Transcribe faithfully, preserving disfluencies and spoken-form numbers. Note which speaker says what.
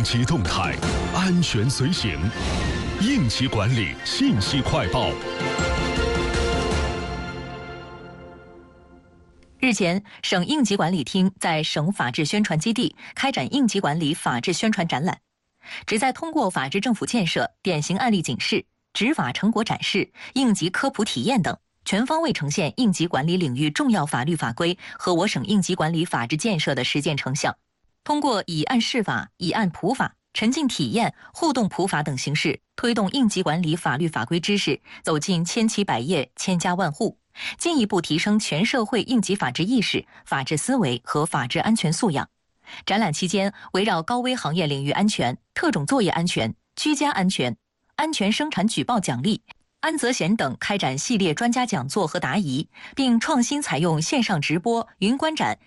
Speaker 1: 应急动态，安全随行。应急管理信息快报。
Speaker 2: 日前，省应急管理厅在省法治宣传基地开展应急管理法治宣传展览，旨在通过法治政府建设、典型案例警示、执法成果展示、应急科普体验等，全方位呈现应急管理领域重要法律法规和我省应急管理法治建设的实践成效。通过以案释法、以案普法、沉浸体验、互动普法等形式，推动应急管理法律法规知识走进千奇百业、千家万户，进一步提升全社会应急法治意识、法治思维和法治安全素养。展览期间，围绕高危行业领域安全、特种作业安全、居家安全、安全生产举报奖励、安责险等开展系列专家讲座和答疑，并创新采用线上直播、云观展、